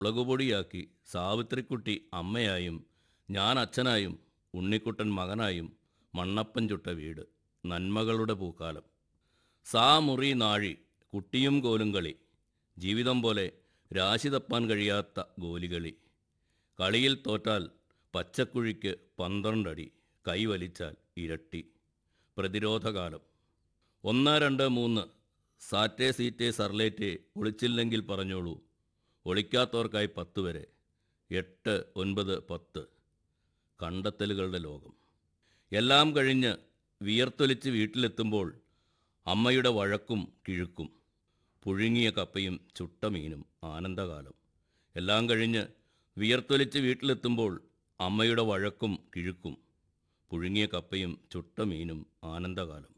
മുളകുപൊടിയാക്കി സാവിത്രിക്കുട്ടി അമ്മയായും ഞാൻ അച്ഛനായും ഉണ്ണിക്കുട്ടൻ മകനായും മണ്ണപ്പൻ ചുട്ട വീട് നന്മകളുടെ പൂക്കാലം സാ മുറി നാഴി കുട്ടിയും കോലും കളി ജീവിതം പോലെ രാശി തപ്പാൻ കഴിയാത്ത ഗോലികളി കളിയിൽ തോറ്റാൽ പച്ചക്കുഴിക്ക് 12 അടി കൈവലിച്ചാൽ ഇരട്ടി പ്രതിരോധകാലം 1 2 3 സാറ്റേ സീറ്റേ സർലേറ്റേ ഒളിച്ചില്ലെങ്കിൽ പറഞ്ഞോളൂ ഒളിക്കാത്തവർക്കായി 10 വരെ 8 9 10 കണ്ടെത്തലുകളുടെ ലോകം എല്ലാം കഴിഞ്ഞ് വിയർത്തൊലിച്ച് വീട്ടിലെത്തുമ്പോൾ അമ്മയുടെ വഴക്കും കിഴുക്കും പുഴുങ്ങിയ കപ്പയും ചുട്ട മീനും ആനന്ദകാലം എല്ലാം കഴിഞ്ഞ് വിയർത്തൊലിച്ച് വീട്ടിലെത്തുമ്പോൾ അമ്മയുടെ വഴക്കും കിഴുക്കും പുഴുങ്ങിയ കപ്പയും ചുട്ട മീനും ആനന്ദകാലം.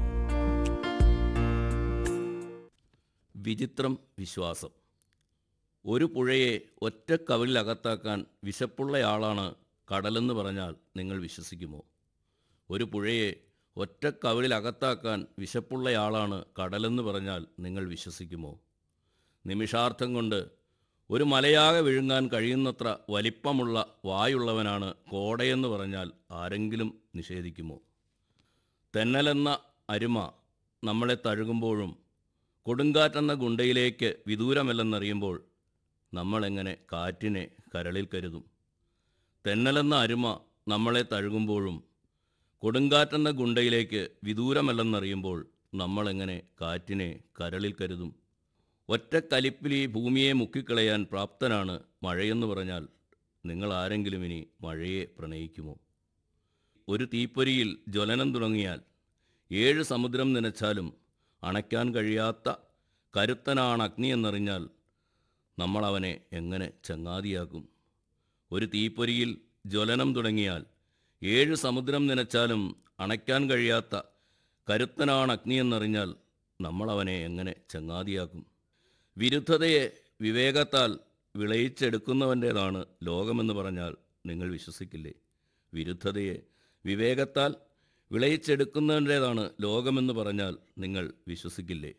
വിചിത്രം വിശ്വാസം. ഒരു പുഴയെ ഒറ്റ കവിളിലകത്താക്കാൻ വിശപ്പുള്ളയാളാണ് കടലെന്ന് പറഞ്ഞാൽ നിങ്ങൾ വിശ്വസിക്കുമോ? ഒരു പുഴയെ ഒറ്റ കവിളിലകത്താക്കാൻ വിശപ്പുള്ളയാളാണ് കടലെന്ന് പറഞ്ഞാൽ നിങ്ങൾ വിശ്വസിക്കുമോ? നിമിഷാർത്ഥം കൊണ്ട് ഒരു മലയാകെ വിഴുങ്ങാൻ കഴിയുന്നത്ര വലിപ്പമുള്ള വായുള്ളവനാണ് കോടയെന്ന് പറഞ്ഞാൽ ആരെങ്കിലും നിഷേധിക്കുമോ? തെന്നലെന്ന അരുമ നമ്മളെ തഴുകുമ്പോഴും കൊടുങ്കാറ്റെന്ന ഗുണ്ടയിലേക്ക് വിദൂരമല്ലെന്നറിയുമ്പോൾ നമ്മളെങ്ങനെ കാറ്റിനെ കരളിൽ കരുതും? തെന്നലെന്ന അരുമ നമ്മളെ തഴുകുമ്പോഴും കൊടുങ്കാറ്റെന്ന ഗുണ്ടയിലേക്ക് വിദൂരമല്ലെന്നറിയുമ്പോൾ നമ്മളെങ്ങനെ കാറ്റിനെ കരളിൽ കരുതും? ഒറ്റ കലിപ്പിൽ ഈ ഭൂമിയെ മുക്കിക്കളയാൻ പ്രാപ്തനാണ് മഴയെന്ന് പറഞ്ഞാൽ നിങ്ങൾ ആരെങ്കിലും ഇനി മഴയെ പ്രണയിക്കുമോ? ഒരു തീപ്പൊരിയിൽ ജ്വലനം തുടങ്ങിയാൽ 7 സമുദ്രം നനച്ചാലും അണയ്ക്കാൻ കഴിയാത്ത കരുത്തനാണ് അഗ്നി എന്നറിഞ്ഞാൽ നമ്മളവനെ എങ്ങനെ ചങ്ങാതിയാക്കും? ഒരു തീപ്പൊരിയിൽ ജ്വലനം തുടങ്ങിയാൽ 7 സമുദ്രം നനച്ചാലും അണയ്ക്കാൻ കഴിയാത്ത കരുത്തനാണ് അഗ്നി എന്നറിഞ്ഞാൽ നമ്മളവനെ എങ്ങനെ ചങ്ങാതിയാക്കും? വിരുദ്ധതയെ വിവേകത്താൽ വിളയിച്ചെടുക്കുന്നവൻ്റേതാണ് ലോകമെന്ന് പറഞ്ഞാൽ നിങ്ങൾ വിശ്വസിക്കില്ലേ? വിരുദ്ധതയെ വിവേകത്താൽ വിളയിച്ചെടുക്കുന്നവൻ്റേതാണ് ലോകമെന്ന് പറഞ്ഞാൽ നിങ്ങൾ വിശ്വസിക്കില്ലേ?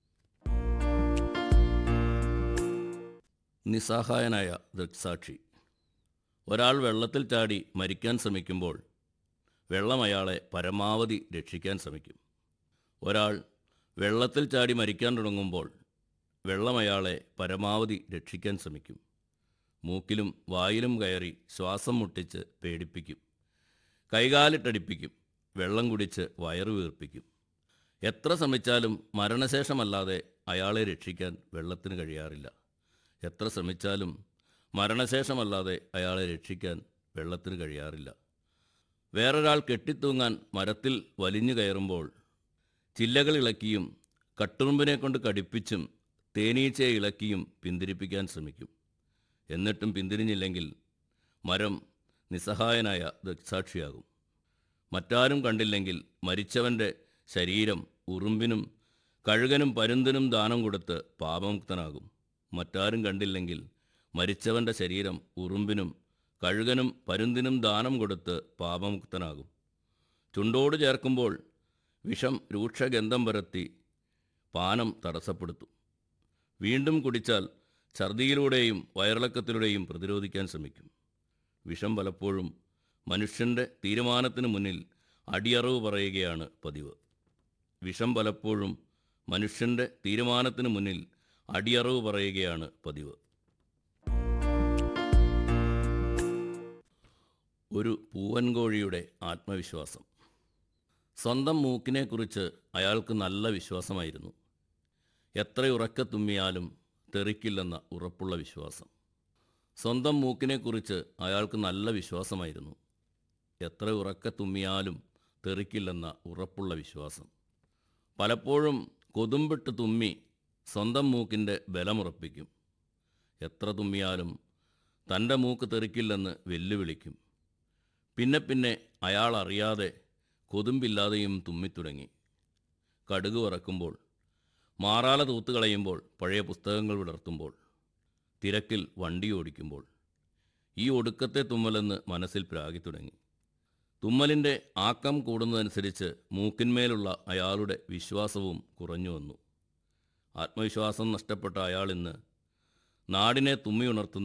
നിസ്സഹായനായ ദൃക്സാക്ഷി. ഒരാൾ വെള്ളത്തിൽ ചാടി മരിക്കാൻ ശ്രമിക്കുമ്പോൾ വെള്ളം അയാളെ പരമാവധി രക്ഷിക്കാൻ ശ്രമിക്കും. ഒരാൾ വെള്ളത്തിൽ ചാടി മരിക്കാൻ തുടങ്ങുമ്പോൾ വെള്ളം അയാളെ പരമാവധി രക്ഷിക്കാൻ ശ്രമിക്കും. മൂക്കിലും വായിലും കയറി ശ്വാസം മുട്ടിച്ച് പേടിപ്പിക്കും. കൈകാലിട്ടടിപ്പിക്കും. വെള്ളം കുടിച്ച് വയറ് വീർപ്പിക്കും. എത്ര ശ്രമിച്ചാലും മരണശേഷമല്ലാതെ അയാളെ രക്ഷിക്കാൻ വെള്ളത്തിന് കഴിയാറില്ല. എത്ര ശ്രമിച്ചാലും മരണശേഷമല്ലാതെ അയാളെ രക്ഷിക്കാൻ വെള്ളത്തിന് കഴിയാറില്ല. വേറൊരാൾ കെട്ടിത്തൂങ്ങാൻ മരത്തിൽ വലിഞ്ഞു കയറുമ്പോൾ ചില്ലകൾ ഇളക്കിയും കട്ടുറുമ്പിനെ കൊണ്ട് കടിപ്പിച്ചും തേനീച്ചയെ ഇളക്കിയും പിന്തിരിപ്പിക്കാൻ ശ്രമിക്കും. എന്നിട്ടും പിന്തിരിഞ്ഞില്ലെങ്കിൽ മരം നിസ്സഹായനായ ദൃക്സാക്ഷിയാകും. മറ്റാരും കണ്ടില്ലെങ്കിൽ മരിച്ചവൻ്റെ ശരീരം ഉറുമ്പിനും കഴുകനും പരുന്തിനും ദാനം കൊടുത്ത് പാപമുക്തനാകും. മറ്റാരും കണ്ടില്ലെങ്കിൽ മരിച്ചവൻ്റെ ശരീരം ഉറുമ്പിനും കഴുകനും പരുന്തിനും ദാനം കൊടുത്ത് പാപമുക്തനാകും. ചുണ്ടോട് ചേർക്കുമ്പോൾ വിഷം രൂക്ഷഗന്ധം പരത്തി പാനം തടസ്സപ്പെടുത്തും. വീണ്ടും കുടിച്ചാൽ ഛർദിയിലൂടെയും വയറിളക്കത്തിലൂടെയും പ്രതിരോധിക്കാൻ ശ്രമിക്കും. വിഷം പലപ്പോഴും മനുഷ്യൻ്റെ തീരുമാനത്തിന് മുന്നിൽ അടിയറവ് പറയുകയാണ് പതിവ്. വിഷം പലപ്പോഴും മനുഷ്യൻ്റെ തീരുമാനത്തിന് മുന്നിൽ അടിയറവ് പറയുകയാണ് പതിവ്. ഒരു പൂവൻകോഴിയുടെ ആത്മവിശ്വാസം. സ്വന്തം മൂക്കിനെക്കുറിച്ച് അയാൾക്ക് നല്ല വിശ്വാസമായിരുന്നു. എത്ര ഉറക്കെ തുമ്മിയാലും തെറിക്കില്ലെന്ന ഉറപ്പുള്ള വിശ്വാസം. സ്വന്തം മൂക്കിനെക്കുറിച്ച് അയാൾക്ക് നല്ല വിശ്വാസമായിരുന്നു. എത്ര ഉറക്കെ തുമ്മിയാലും തെറിക്കില്ലെന്ന ഉറപ്പുള്ള വിശ്വാസം. പലപ്പോഴും കൊതുമ്പിട്ട് തുമ്മി സ്വന്തം മൂക്കിൻ്റെ ബലമുറപ്പിക്കും. എത്ര തുമ്മിയാലും തൻ്റെ മൂക്ക് തെറിക്കില്ലെന്ന് വെല്ലുവിളിക്കും. പിന്നെ പിന്നെ അയാൾ അറിയാതെ കൊതുമ്പില്ലാതെയും തുമ്മിത്തുടങ്ങി. കടുക് വറക്കുമ്പോൾ, മാറാല തൂത്തുകളയുമ്പോൾ, പഴയ പുസ്തകങ്ങൾ വിടർത്തുമ്പോൾ, തിരക്കിൽ വണ്ടി ഓടിക്കുമ്പോൾ ഈ ഒടുക്കത്തെ തുമ്മലെന്ന് മനസ്സിൽ പ്രാഗി തുടങ്ങി. തുമ്മലിൻ്റെ ആക്കം കൂടുന്നതനുസരിച്ച് മൂക്കിന്മേലുള്ള അയാളുടെ വിശ്വാസവും കുറഞ്ഞു വന്നു. ആത്മവിശ്വാസം നഷ്ടപ്പെട്ട അയാളിന്ന് നാടിനെ തുമ്മിയുണർത്തുന്ന